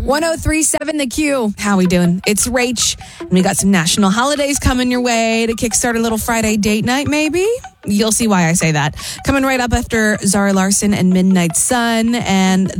1037 The Q. How we doing? It's Rach. And we got some national holidays coming your way to kickstart a little Friday date night, maybe. You'll see why I say that. Coming right up after Zara Larson and Midnight Sun. And